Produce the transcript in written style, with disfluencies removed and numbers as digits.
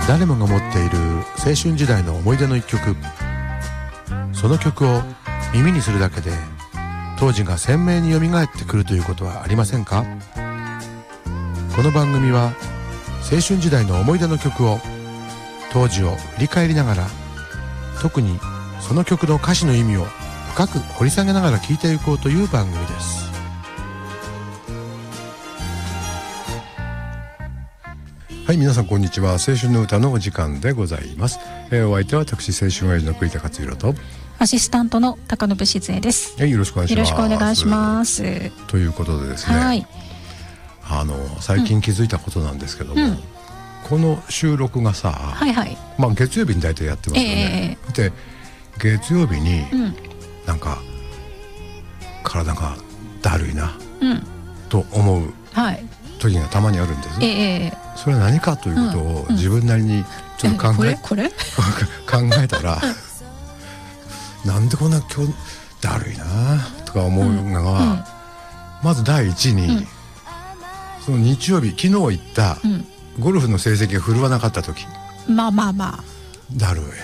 誰もが持っている青春時代の思い出の一曲、その曲を耳にするだけで当時が鮮明によみがえってくるということはありませんか？この番組は青春時代の思い出の曲を当時を振り返りながら、特にその曲の歌詞の意味を深く掘り下げながら聴いていこうという番組です。はい、皆さんこんにちは。青春の歌のお時間でございます。お相手は私青春親父の栗田克弘とアシスタントの高信静江です。 よろしくお願いします。 よろしくお願いします。 ということでですね、 はい、 最近気づいたことなんですけども、この収録がさ、月曜日に大体やってますよね。で月曜日に、なんか体がだるいな、と思う時がたまにあるんです。それは何かということを自分なりにちょっと考えたらなんでこんな今日だるいなとか思うのが、まず第一に、その日曜日昨日行ったゴルフの成績が振るわなかった時、 だるい